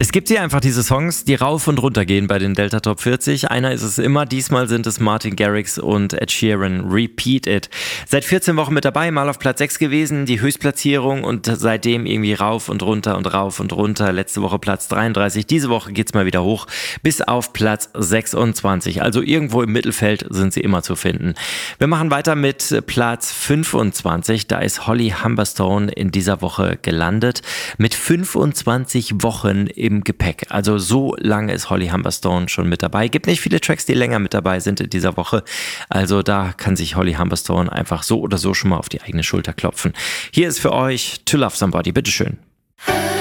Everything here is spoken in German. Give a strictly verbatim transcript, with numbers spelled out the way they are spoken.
Es gibt hier einfach diese Songs, die rauf und runter gehen bei den Delta Top vierzig. Einer ist es immer, diesmal sind es Martin Garrix und Ed Sheeran, Repeat It. Seit vierzehn Wochen mit dabei, mal auf Platz sechs gewesen, die Höchstplatzierung und seitdem irgendwie rauf und runter und rauf und runter. Letzte Woche Platz dreiunddreißig, diese Woche geht's mal wieder hoch bis auf Platz sechsundzwanzig. Also irgendwo im Mittelfeld sind sie immer zu finden. Wir machen weiter mit Platz fünfundzwanzig, da ist Holly Humberstone in dieser Woche gelandet mit fünfundzwanzig Wochen im Gepäck. Also so lange ist Holly Humberstone schon mit dabei. Gibt nicht viele Tracks, die länger mit dabei sind in dieser Woche. Also da kann sich Holly Humberstone einfach so oder so schon mal auf die eigene Schulter klopfen. Hier ist für euch To Love Somebody. Bitteschön.